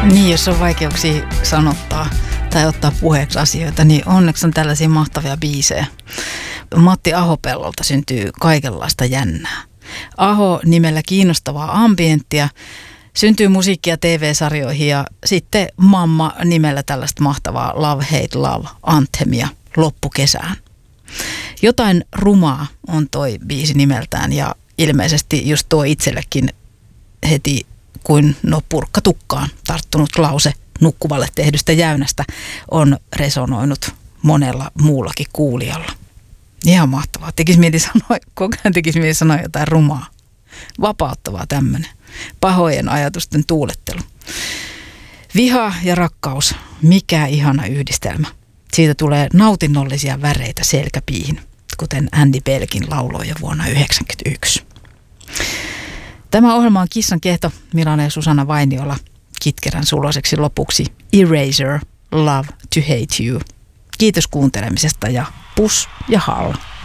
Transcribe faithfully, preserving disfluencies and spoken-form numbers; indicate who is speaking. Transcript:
Speaker 1: Niin, jos on vaikeuksia sanottaa tai ottaa puheeksi asioita, niin onneksi on tällaisia mahtavia biisejä. Matti Ahopellolta syntyy kaikenlaista jännää. Aho nimellä kiinnostavaa ambienttia, syntyy musiikkia T V-sarjoihin ja sitten Mamma nimellä tällaista mahtavaa Love Hate Love anthemia loppukesään. Jotain rumaa on toi biisi nimeltään ja ilmeisesti just tuo itsellekin heti kuin no purkka tukkaan tarttunut lause nukkuvalle tehdystä jäynästä on resonoinut monella muullakin kuulijalla. Ihan mahtavaa. Tekisi mieli sanoa, koko ajan tekisi mieli sanoa jotain rumaa. Vapauttavaa tämmöinen. Pahojen ajatusten tuulettelu. Viha ja rakkaus. Mikä ihana yhdistelmä. Siitä tulee nautinnollisia väreitä selkäpiihin, kuten Andy Belkin lauloi jo vuonna yhdeksänkymmentäyksi. Tämä ohjelma on Kissan kehto. Milana ja Susanna Vainiola. Kitkerän suloiseksi lopuksi Eraser, Love to Hate You. Kiitos kuuntelemisesta ja pus ja halla.